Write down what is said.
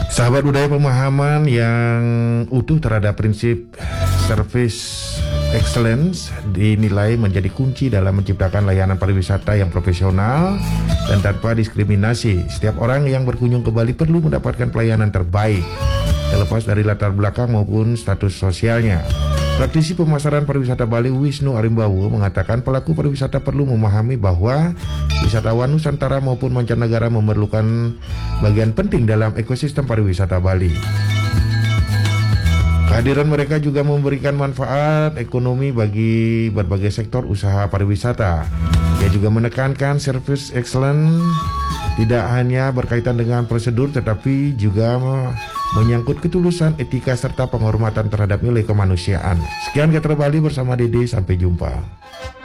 Sahabat budaya, pemahaman yang utuh terhadap prinsip service excellence dinilai menjadi kunci dalam menciptakan layanan pariwisata yang profesional dan tanpa diskriminasi. Setiap orang yang berkunjung ke Bali perlu mendapatkan pelayanan terbaik, terlepas dari latar belakang maupun status sosialnya. Praktisi pemasaran pariwisata Bali Wisnu Arimbawo mengatakan pelaku pariwisata perlu memahami bahwa wisatawan Nusantara maupun mancanegara memerlukan bagian penting dalam ekosistem pariwisata Bali. Kehadiran mereka juga memberikan manfaat ekonomi bagi berbagai sektor usaha pariwisata. Ia juga menekankan service excellence tidak hanya berkaitan dengan prosedur tetapi juga menyangkut ketulusan, etika, serta penghormatan terhadap nilai kemanusiaan. Sekian Getra Bali bersama Dede, sampai jumpa.